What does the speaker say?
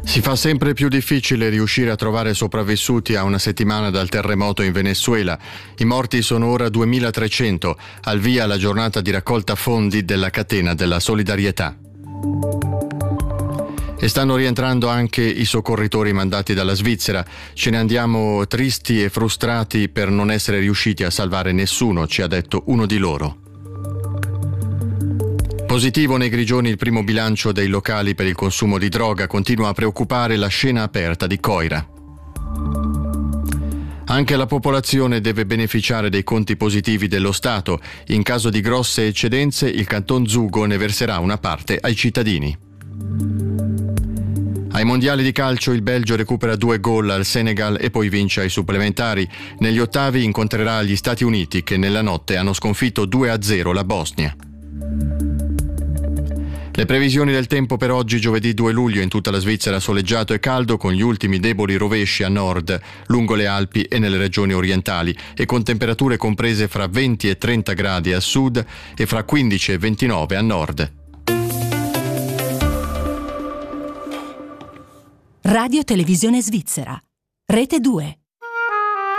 Si fa sempre più difficile riuscire a trovare sopravvissuti a una settimana dal terremoto in Venezuela. I morti sono ora 2300, al via la giornata di raccolta fondi della catena della solidarietà. E stanno rientrando anche i soccorritori mandati dalla Svizzera. Ce ne andiamo tristi e frustrati per non essere riusciti a salvare nessuno, ci ha detto uno di loro. Positivo nei Grigioni il primo bilancio dei locali per il consumo di droga, continua a preoccupare la scena aperta di Coira. Anche la popolazione deve beneficiare dei conti positivi dello Stato. In caso di grosse eccedenze, il Canton Zugo ne verserà una parte ai cittadini. Ai mondiali di calcio il Belgio recupera 2 gol al Senegal e poi vince ai supplementari. Negli ottavi incontrerà gli Stati Uniti che nella notte hanno sconfitto 2-0 la Bosnia. Le previsioni del tempo per oggi, giovedì 2 luglio, in tutta la Svizzera soleggiato e caldo, con gli ultimi deboli rovesci a nord, lungo le Alpi e nelle regioni orientali, e con temperature comprese fra 20 e 30 gradi a sud e fra 15 e 29 a nord. Radio Televisione Svizzera, Rete 2.